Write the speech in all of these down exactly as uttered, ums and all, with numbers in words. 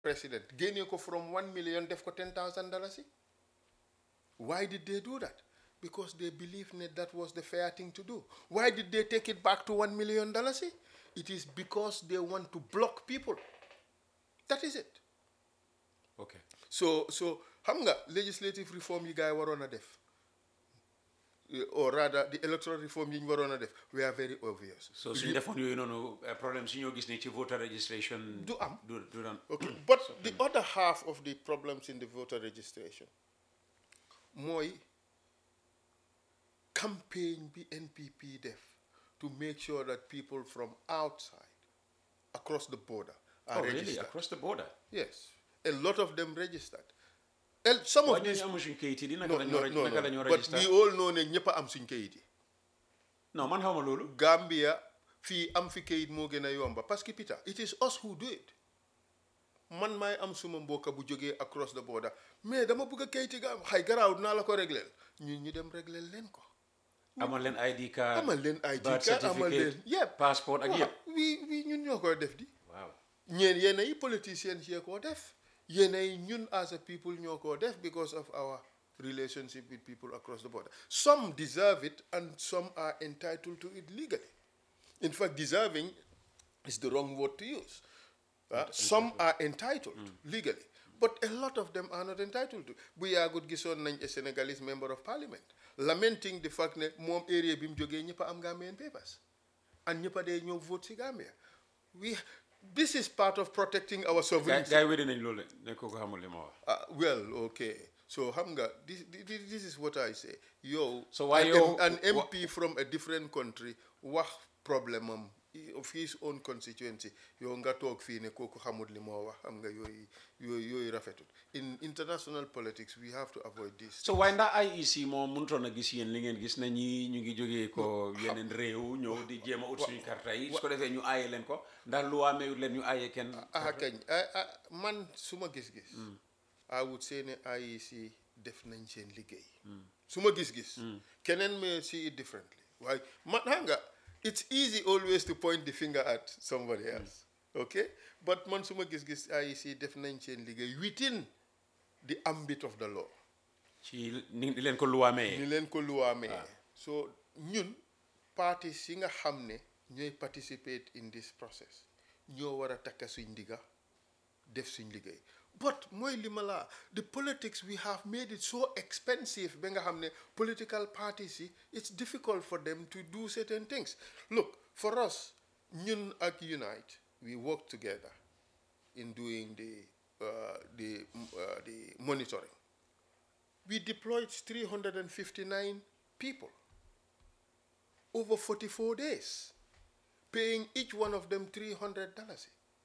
president génnee ko from one million def ko ten thousand dollars. Why did they do that? Because they believed that that was the fair thing to do. Why did they take it back to one million dollars? It is because they want to block people. That is it. Okay. So so xam nga legislative reform yi guy waroon a def, or rather the electoral reform yi ñu waroon a def, we are very obvious. So suñu defoon yooyu noonu problème si ñoo gis ne ci voter registration du am. du du am. Okay, but the other half of the problems in the voter registration mooy campaign bi N P P def to make sure that people from outside, across the border, are Oh, registered. really? Across the border? Yes, a lot of them registered. And some Why of these, amuñ suñ kayit yi di no, naka la no, ñoo no, naka la ñoo no. But register? we all know ne ñëpp a am suñ kayit yi. Non man xawma loolu. Gambia fii am fi kayit moo gën a yomba parce que Peter, it is us who do it. Man maay am suma mbokka bu jógee across the border mais dama bëgg a kayiti ga xay garaaw naa la ko régleel ñun ñu dem régleel leen ko. amal leen I D card. amal leen I D birth card amal leen certificate, yëpp passport ak yëpp. wi wi ñun ñoo koy def di. Waaw. ñeen yéen yi politiciens yee koo def yéen yi ñun as a people ñoo koo def because of our relationship with people across the border. Some deserve it and some are entitled to it legally. In fact, deserving is the wrong word to use. Uh, some are entitled legally, but a lot of them are not entitled to. Bu yaagut gisoon nañ a Senegalese member of parliament lamenting the fact ne moom area bi mu jógee ñëpp a am Gambian papers and ñëpp a dee ñëw vote si Gambia. We this is part of protecting our sovereignty. Gars yi wéde nañ loolu ne ko ko xamul li ma wax. Uh, well, okay. So xam nga this, this this is what I say. Yow So why an, yow- an M P from a different country wax problem am of his own constituency yow nga toog fii ne kooku xamul li moo wax xam nga yooyu yooyu yooyu rafetul. In international politics we have to avoid this. So waaye ndax I E C moom mënutoon a gis yéen li ngeen gis na ñi ñu ngi jógee ko yeneen réew ñëw di jéem a ut suñu karta yi su ko defee ñu aaye leen ko ndax lu waa mayut leen ñu aaye kenn. ah kañ ah ah man suma gis-gis. I would say ne I E C def nañ seen liggéey. suma gis-gis. keneen may see it differently. waaye man xam nga it's easy always to point the finger at somebody else. Okay, but man suma gis-gis I E C def nañ seen liggéey within the ambit of the law. ci ni leen ko luwaa mayee. ni leen ko luwaa mayee. So ñun parties yi nga xam ne ñooy participate in this process ñoo war a takka suñ ndiga def suñ liggéey. But mooy li ma la the politics we have made it so expensive ba nga xam ne political parties yi it's difficult for them to do certain things. Look, for us ñun ak Unite we work together in doing the uh, the uh, the monitoring. We deployed three hundred fifty-nine people over forty-four days, paying each one of them three hundred dollars.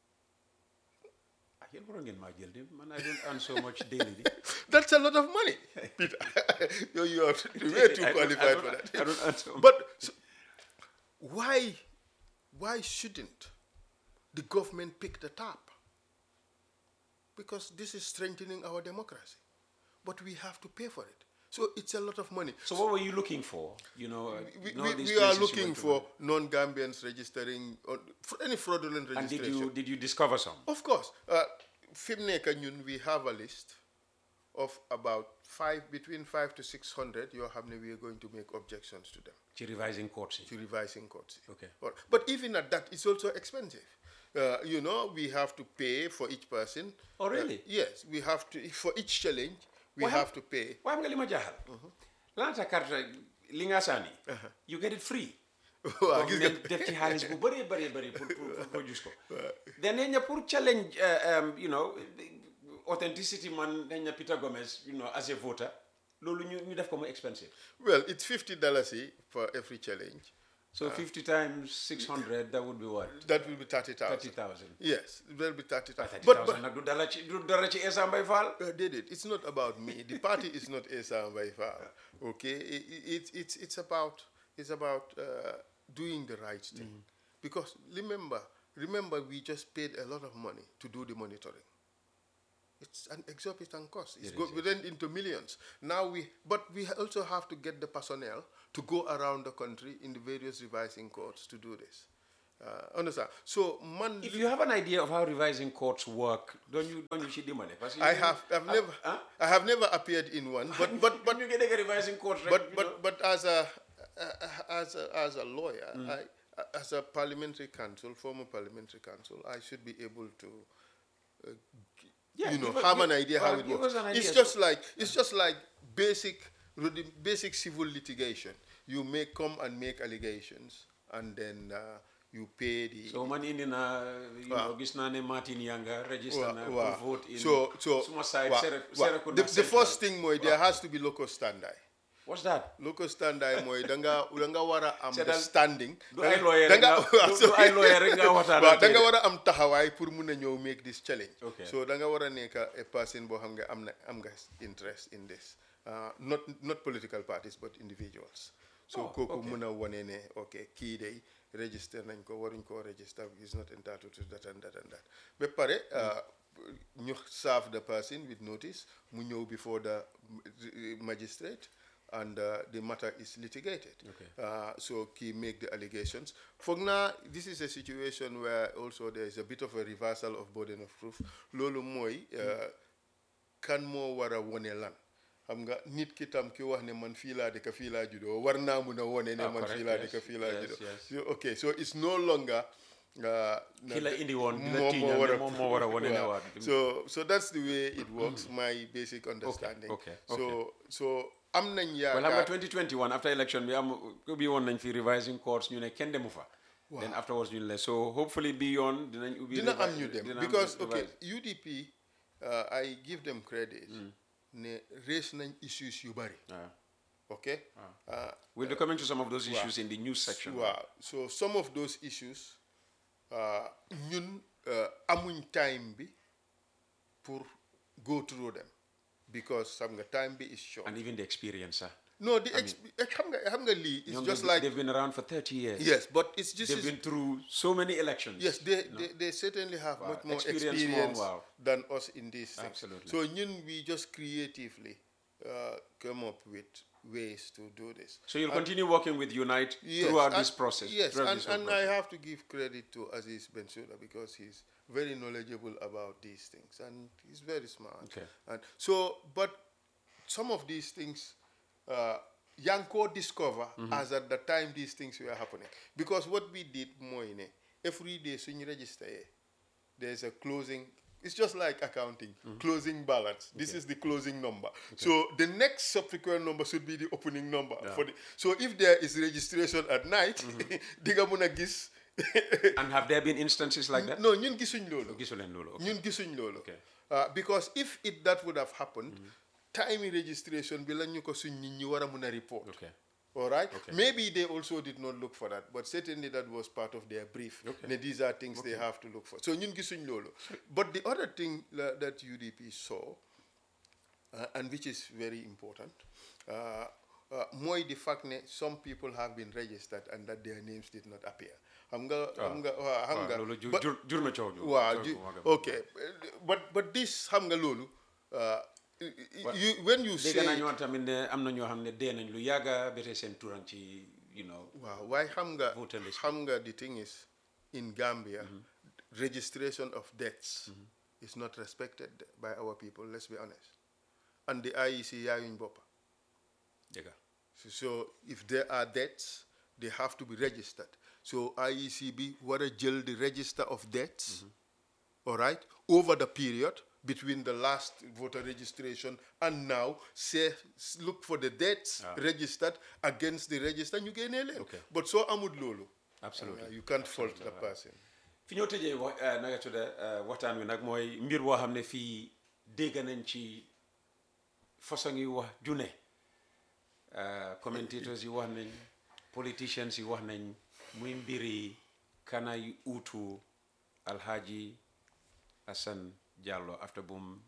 ah yéen waroon ngeen maa jël de man I don't earn so much daily di. That's a lot of money, Peter. you're, you're way too I don't- I qualified don't- for that. I don't earn so much. But so, why, why shouldn't the government pick the tab? Because this is strengthening our democracy, but we have to pay for it. So it's a lot of money. So what were you looking for? You know, uh, we, in all we, these we are places you looking went to. for non-Gambians registering or for any fraudulent And registration. did you did you discover some? Of course. Uh, fi mu nekk ñun we have a list of about five between five to six hundred yoo xam ne we are going to make objections to them. Ci revising courts yi. To revising courts. Okay. Or- But even at that, it's also expensive. Uh, you know, we have to pay for each person. Oh, really? Uh, yes, we have to, for each challenge, we Well, have to pay. waaye xam nga li ma jaaxal. laata carte li nga sànni. you get it free. Waaw, gis nga. Government def ci xaalis bu bëree bëri bëri pour pour pour produce ko. dañ ne pour challenge uh, um, you know authenticity man dañ ne Peter Gomez you know as a voter loolu ñu ñu def ko mu expensive. Well, it's fifty dollars for every challenge. so fifty times six hundred that would be what? That will be thirty thousand. thirty thousand. Yes, it will be thirty thousand. thirty But, thousand but nag du dara ci du dara ci Essa Mbye Fall. uh, did it? It's not about me. The party is not Essa Mbye Fall. Okay, it, it, it's it's about it's about uh, doing the right thing. Because remember, remember, we just paid a lot of money to do the monitoring. It's an exorbitant cost. It's It go, is, we went into millions. Now we, but we also have to get the personnel to go around the country in the various revising courts to do this. Uh, understand? So man, If you have an idea of how revising courts work, don't you don't you see the money? I have I've never huh? I have never appeared in one, but but but you get a revising court, right? but you know? but but as a uh, as a as a lawyer, I as a parliamentary counsel, former parliamentary counsel, I should be able to, uh, g- Yeah, you know, give us- have give- an idea well, how it give works. us an idea. It's just like it's just like basic rudi- basic civil litigation. You may come and make allegations, and then uh, you pay the. So man indi na you know gis na ne Martin Yanga register Wow, na wow. pour vote in So so suma side wow, Sere- wow. Serekunda the, the Central. first thing moy there has to be locus standi. What's that? Locus standi moy danga danga wara am the Seetal- standing. du ay lawyer rek danga nga- du- du ay lawyer rek nga waxtaan waaw ak danga tey. war a am taxawaay pour mun a ñëw make this challenge. Okay. So danga war a nekk a person boo xam nga am na am nga interest in this. Uh, not not political parties but individuals. So Oh, kooku okay. mun a wane ne ok kii day register nañ ko waruñ koo register is not entitled to that and that and that ba pare uh, ñu serve the person with notice mu ñëw before the magistrate and uh, the matter is litigated. Okay. Uh, so key make the allegations. For now, this is a situation where also there is a bit of a reversal of burden of proof. Lolu moy uh, kan mo wara wone lan. Xam nga nit ki tam ki wax ne man fii laa dëkk fii laa juddoo war naa mun a wone ne Ah, man correct, fii laa yes, dëkk fii laa yes, juddoo. yes. So, okay, so it's no longer uh, Ki la indi woon, di la moom tiiñal moo ne war a- moom moo war a wone ne waaw. waat. So so that's the way it works. My basic understanding. okay, So so am nañ Well, xam nga yaakaar. twenty twenty-one after election bi am ko bi woon nañ fi revising courts ñu ne kenn demu fa. Then afterwards ñu ne so hopefully beyond dinañ ubbi dina revi- am ñu dem dina am because revi- okay U D P uh, I give them credit ne raise nañ issues yu bari Ah. okay uh, We'll be coming to some of those issues in the news section. waaw so some of those issues uh, ñun uh, amuñ time bi pour go through them because xam nga time bi is short And even the experience, ah. no the exp- xam nga xam nga lii it's Ñoom just they've, like they've been around for thirty years. yes but it's just They've is- been through so many elections. Yes, they, they, they certainly have Wow. much more Experience experience, more, wow. than us in these things. Absolutely. So ñun we just creatively uh, come up with ways to do this. So you'll continue working with Unite Yes, throughout and- this process. Yes, throughout and, this whole and I process. have to give credit to Aziz Bensouda because he's very knowledgeable about these things and he's very smart. Okay. And so, but some of these things, uh, Yanko discover as at the time these things were happening. Because what we did more in it, every day when you register, eh, there's a closing. It's just like accounting, closing balance. This is the closing number. So the next subsequent number should be the opening number. For the, so if there is registration at night, diga muna gis. And have there been instances like that? No, ñun gisuñ lolu. Gisuleen loolu, okay. Ñun gisuñ lolu. Okay. Uh, because if it that would have happened, time registration bi lañ ñu ko suñ nit ñi wara mëna report. Okay. All right. Okay. Maybe they also did not look for that, but certainly that was part of their brief. Okay. Ne, these are things they have to look for. So ñun gisuñ lolu. But the other thing la- that U D P saw, uh, and which is very important, uh, uh, mooy the fact ne some people have been registered and that their names did not appear. Xam nga xam nga waa xam Waaw, nga. loolu jur but- jur jur na coow ju- waaw coow ju- bu mag a mag. okay but but this xam nga loolu uh, you, when you dégg say naa ñoo tamit ne am na ñoo xam ne dee nañ lu yàgga ba tey seen turan ci you know waaw waaye xam nga voter list. xam nga the thing is in Gambia registration of deaths is not respected by our people, let's be honest, and the I E C yaayuñ boppa. dégg So, so if there are deaths, they have to be registered. So I E C B war a jël the register of deaths, all right, over the period between the last voter registration and now, say look for the deaths registered against the register ñu génnee leen. Okay. But so amul loolu. Absolutely. Uh, you can't fault the person. fi ñoo tëjee wa nanga tudda waxtaan wi nag mooy mbir woo xam ne fii dégg nañ ci façon yi wax june commentators yi wax nañ politicians yi wax nañ muy mbiri kanay uutu Alhaji Hassan Jallow after boom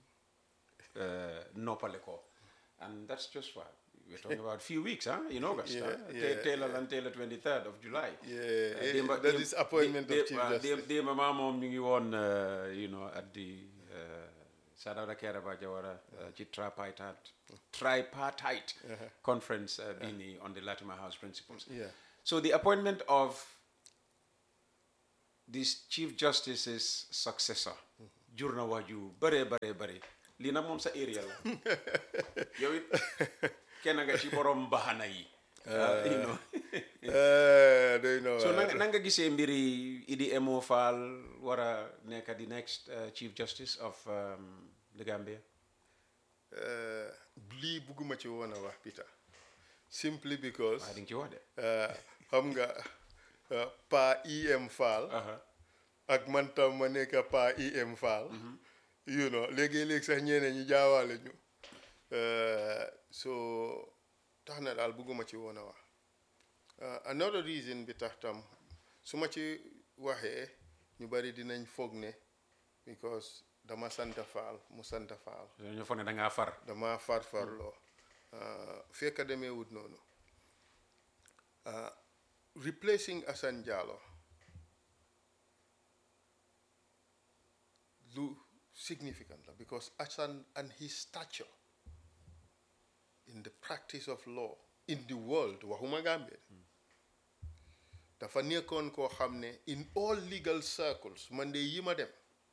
noppale ko and that's just what we're talking about a few weeks, huh? In August, Yeah, huh? yeah, Taylor and Taylor twenty-third of July. Yeah, Uh, eh, Demba- that Dem- is appointment De- of Chief uh, Justice. Dem- Demba Mamo mi ngi woon, uh, you know, at the uh, Sadawda Kairaba Jawara uh, ci tripartite tripartite conference uh, being on the Latimer House principles. Yeah. So the appointment of this Chief Justice's successor jur na wax ju bëree bëree bëri lii nag moom sa area la yow it kenn nga ci borom mbaxana yi Uh, you know. Eh, day know. So nanga nanga gisee mbiri Idi Emo Fall war a nekk the next uh, Chief Justice of um, the Gambia. Eh, lii bugguma ci woon a wax Peter simply because waaye di nga ci wax de. eh, xam nga eh, Pa E M Fall Aha. ak man tam ma nekk Pa E M Fall you know léegi-léegi sax ñeneen ñi jaawaale ñu Eh, so tax na daal bugguma ci woon a wax Uh, another reason bi tax tam su ma ci waxee ñu bari dinañ foog ne because dama sant Faal mu sant Faal ñu foog ne da ngaa far. dama far farloo uh, fekk demee wut noonu uh, replacing Assane Jallow lu significant la because Assane and his stature in the practice of law in the world waxuma Gambia dafa nekkoon koo xam ne in all legal circles man de yi ma dem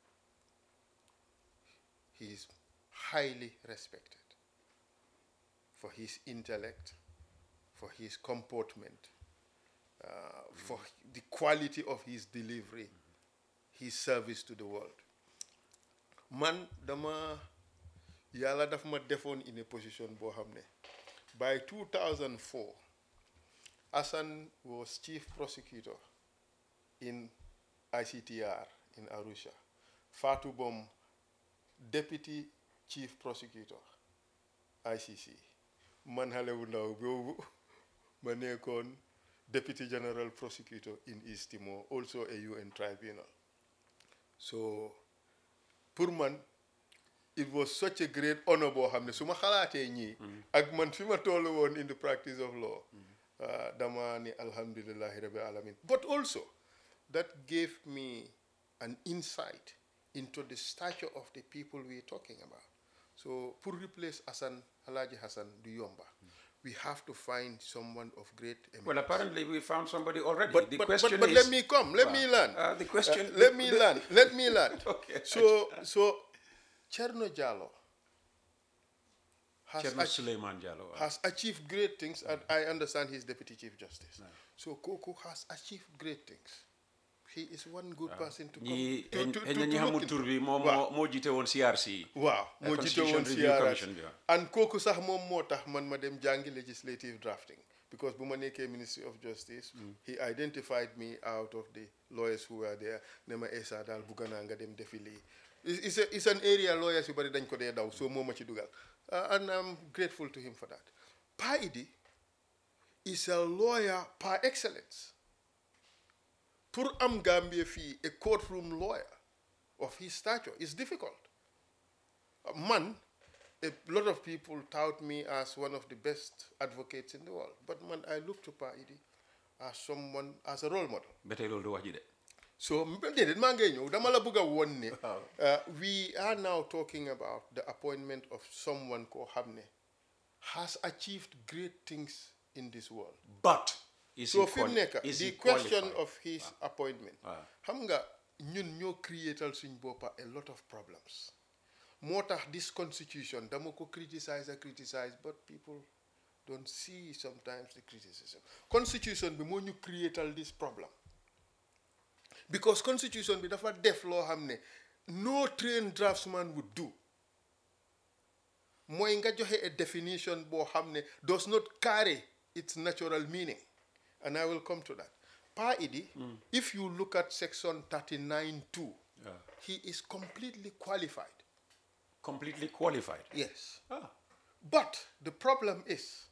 he is highly respected for his intellect, for his comportment, uh, for the quality of his delivery, his service to the world. Man dama yàlla daf ma defoon in a position boo xam ne by two thousand four Assane was chief prosecutor in I C T R in Arusha. Fatou Bom deputy chief prosecutor I C C. Man xale bu ndaw boobu ma nekkoon deputy general prosecutor in East Timor, also a U N tribunal. So pour man it was such a great honor boo xam ne su ma xalaatee ñii ak man fi ma tollu woon in the practice of law uh, dama ni alhamdulillahi rabbil alamin. But also that gave me an insight into the stature of the people we're talking about. So pour replace Hassan, Halaji Hassan du yomba, we have to find someone of great eminence. Well, apparently we found somebody already. But, the but, question but, but is, let me come, let uh, me learn. Uh, the question. Uh, let me learn, let me learn. Okay. So, so Cherno Jallow has, Cherno ach- Suleiman Jallow. has achieved great things, and I understand he's Deputy Chief Justice. So Koko has achieved great things. He is one good person to come ñi to, to, to, xëy na ñi to xamul look tur into. bi moom Waaw. moo moo jiite woon C R C. waaw moo jiite woon Constitution Review C R C Commission bi, waaw. and kooku sax moom moo tax man ma dem jàngi legislative drafting because bu ma nekkee Ministry of Justice he identified me out of the lawyers who were there ne ma Essa daal bugga naa nga dem defi lii it's it's a- it's an area lawyers yu bari dañ ko dee daw so moo ma ci dugal Uh, and I'm grateful to him for that. Pa Idi is a lawyer par excellence. Pour am Gambia fii a courtroom lawyer of his stature is difficult. Uh, Man, a lot of people tout me as one of the best advocates in the world. But man, I look to Pa Idi as someone, as a role model. ba tey loolu du wax ji de. So, déedéet maa ngay ñëw dama la bëgg a woon ne Waaw. uh, we are now talking about the appointment of someone koo xam ne has achieved great things in this world. But is So he fi mu quali- nekk is the he question qualified? of his appointment Waaw. xam nga ñun ñoo creatal suñ boppa a lot of problems moo tax this constitution dama ko criticize and criticize but people don't see sometimes the criticism. Constitution bi moo ñu creatal this problem because constitution bi dafa def loo xam ne no trained draftsman would do mooy nga joxe a definition boo xam ne does not carry its natural meaning and I will come to that. Pa Idi, if you look at section thirty-nine two, Yeah. he is completely qualified. Completely qualified. Yes. Ah. But the problem is